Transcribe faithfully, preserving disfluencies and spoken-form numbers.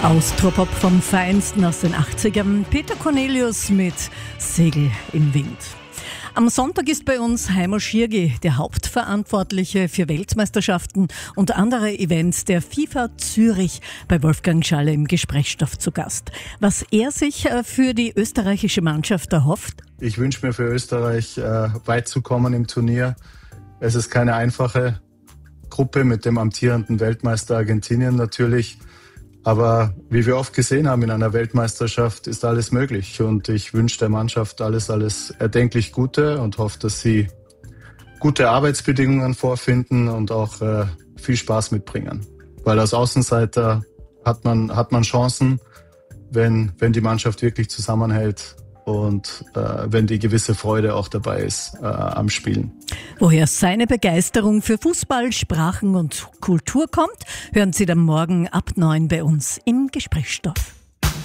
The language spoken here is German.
Austropop vom Feinsten aus den achtzigern. Peter Cornelius mit Segel im Wind. Am Sonntag ist bei uns Heimo Schirgi, der Hauptverantwortliche für Weltmeisterschaften und andere Events der FIFA Zürich, bei Wolfgang Schalle im Gesprächsstoff zu Gast. Was er sich für die österreichische Mannschaft erhofft? Ich wünsche mir für Österreich äh, weit zu kommen im Turnier. Es ist keine einfache Gruppe mit dem amtierenden Weltmeister Argentinien natürlich. Aber wie wir oft gesehen haben in einer Weltmeisterschaft, ist alles möglich. Und ich wünsche der Mannschaft alles, alles erdenklich Gute und hoffe, dass sie gute Arbeitsbedingungen vorfinden und auch äh, viel Spaß mitbringen. Weil als Außenseiter hat man, hat man Chancen, wenn, wenn die Mannschaft wirklich zusammenhält und äh, wenn die gewisse Freude auch dabei ist äh, am Spielen. Woher seine Begeisterung für Fußball, Sprachen und Kultur kommt, hören Sie dann morgen ab neun bei uns im Gesprächsstoff.